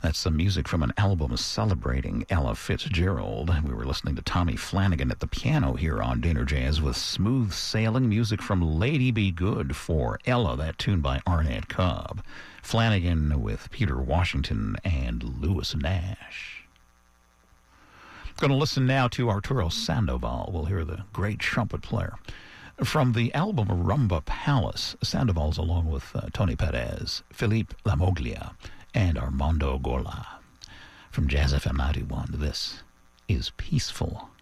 That's some music from an album celebrating Ella Fitzgerald. We were listening to Tommy Flanagan at the piano here on Daner Jazz with Smooth Sailing, music from Lady Be Good for Ella, that tune by Arnett Cobb. Flanagan with Peter Washington and Louis Nash. Going to listen now to Arturo Sandoval. We'll hear the great trumpet player. From the album Rumba Palace, Sandoval's along with Tony Perez, Philippe Lamoglia, and Armando Gola. From Jazz FM 91, this is Peaceful.